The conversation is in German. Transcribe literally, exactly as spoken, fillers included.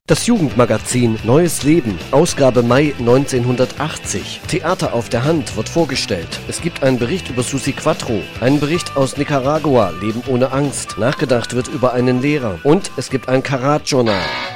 Das Jugendmagazin Neues Leben, Ausgabe Mai neunzehnhundertachtzig. Theater auf der Hand wird vorgestellt. Es gibt einen Bericht über Susi Quatro, einen Bericht aus Nicaragua, Leben ohne Angst. Nachgedacht wird über einen Lehrer. Und es gibt ein Karat-Journal.